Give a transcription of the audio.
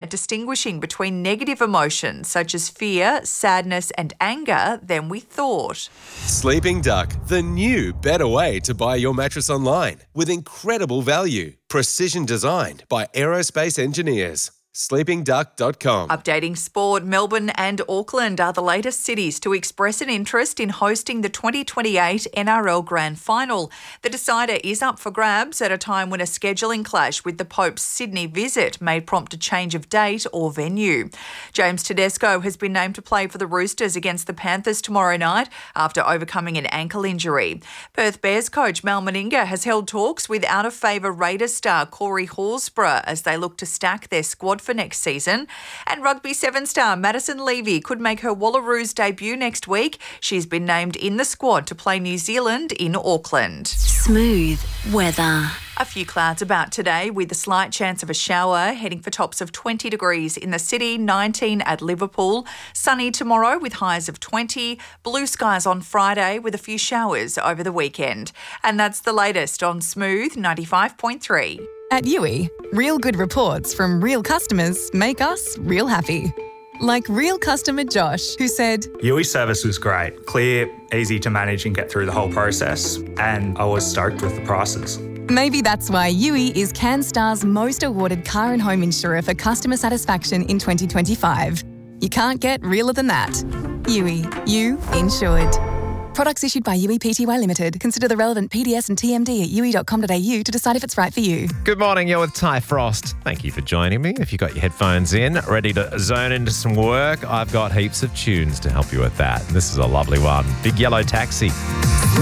distinguishing between negative emotions such as fear, sadness and anger than we thought. Sleeping Duck, the new, better way to buy your mattress online with incredible value. Precision designed by aerospace engineers. sleepingduck.com. Updating sport, Melbourne and Auckland are the latest cities to express an interest in hosting the 2028 NRL Grand Final. The decider is up for grabs at a time when a scheduling clash with the Pope's Sydney visit may prompt a change of date or venue. James Tedesco has been named to play for the Roosters against the Panthers tomorrow night after overcoming an ankle injury. Perth Bears coach Mal Meninga has held talks with out-of-favour Raiders star Corey Horsburgh as they look to stack their squad for next season. And Rugby 7 star Madison Levy could make her Wallaroos debut next week. She's been named in the squad to play New Zealand in Auckland. Smooth weather. A few clouds about today with a slight chance of a shower, heading for tops of 20 degrees in the city, 19 at Liverpool. Sunny tomorrow with highs of 20. Blue skies on Friday with a few showers over the weekend. And that's the latest on Smooth 95.3. At Yui, real good reports from real customers make us real happy. Like real customer Josh, who said, Yui service was great, clear, easy to manage and get through the whole process, and I was stoked with the prices. Maybe that's why Yui is CanStar's most awarded car and home insurer for customer satisfaction in 2025. You can't get realer than that. Yui, you insured. Products issued by Yui Pty Limited. Consider the relevant PDS and TMD at yui.com.au to decide if it's right for you. Good morning, you're with Ty Frost. Thank you for joining me. If you've got your headphones in, ready to zone into some work, I've got heaps of tunes to help you with that. This is a lovely one. Big Yellow Taxi.